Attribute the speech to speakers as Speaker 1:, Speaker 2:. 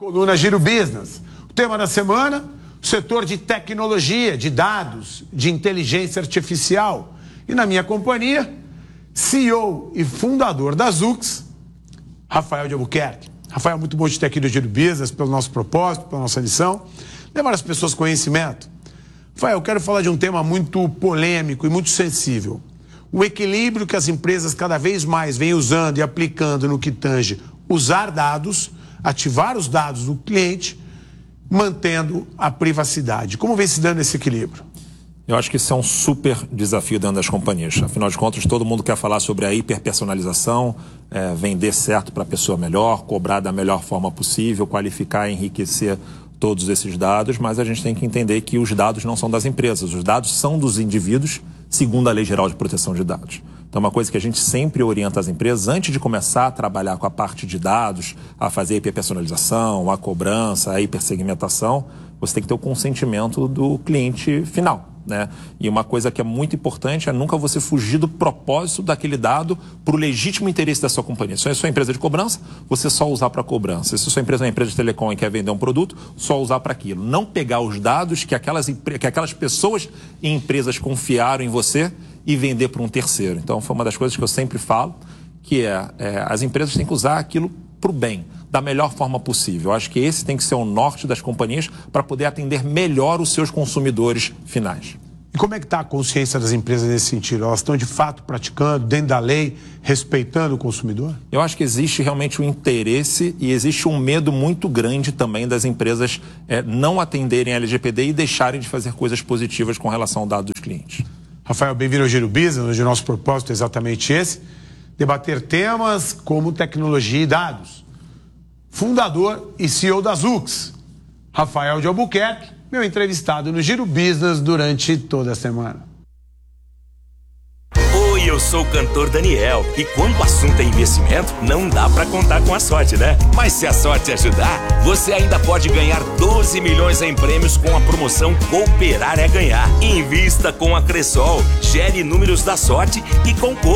Speaker 1: Coluna Giro Business. O tema da semana, o setor de tecnologia, de dados, de inteligência artificial. E na minha companhia, CEO e fundador da Zux, Rafael de Albuquerque. Rafael, muito bom de ter aqui no Giro Business, pelo nosso propósito, pela nossa missão. Levar as pessoas conhecimento. Rafael, eu quero falar de um tema muito polêmico e muito sensível. O equilíbrio que as empresas cada vez mais vêm usando e aplicando no que tange usar dados, ativar os dados do cliente, mantendo a privacidade. Como vem se dando esse equilíbrio?
Speaker 2: Eu acho que isso é um super desafio dentro das companhias. Afinal de contas, todo mundo quer falar sobre a hiperpersonalização, vender certo para a pessoa melhor, cobrar da melhor forma possível, qualificar e enriquecer todos esses dados, mas a gente tem que entender que os dados não são das empresas, os dados são dos indivíduos, segundo a Lei Geral de Proteção de Dados. Então, uma coisa que a gente sempre orienta as empresas, antes de começar a trabalhar com a parte de dados, a fazer a hiperpersonalização, a cobrança, a hipersegmentação, você tem que ter o consentimento do cliente final, né? E uma coisa que é muito importante é nunca você fugir do propósito daquele dado para o legítimo interesse da sua companhia. Se é sua empresa de cobrança, você só usar para cobrança. Se a sua empresa é uma empresa de telecom e quer vender um produto, só usar para aquilo. Não pegar os dados que aquelas pessoas e empresas confiaram em você e vender para um terceiro. Então, foi uma das coisas que eu sempre falo, que as empresas têm que usar aquilo para o bem, da melhor forma possível. Eu acho que esse tem que ser o norte das companhias para poder atender melhor os seus consumidores finais.
Speaker 1: E como é que está a consciência das empresas nesse sentido? Elas estão de fato praticando, dentro da lei, respeitando o consumidor?
Speaker 2: Eu acho que existe realmente um interesse e existe um medo muito grande também das empresas não atenderem a LGPD e deixarem de fazer coisas positivas com relação ao dado dos clientes.
Speaker 1: Rafael, bem-vindo ao Giro Business, onde o nosso propósito é exatamente esse, debater temas como tecnologia e dados. Fundador e CEO da Zux, Rafael de Albuquerque, meu entrevistado no Giro Business durante toda a semana.
Speaker 3: Oi, eu sou o cantor Daniel e quando o assunto é investimento, não dá pra contar com a sorte, né? Mas se a sorte ajudar, você ainda pode ganhar 12 milhões em prêmios com a promoção Cooperar é Ganhar. Invista com a Cressol, gere números da sorte e concorra.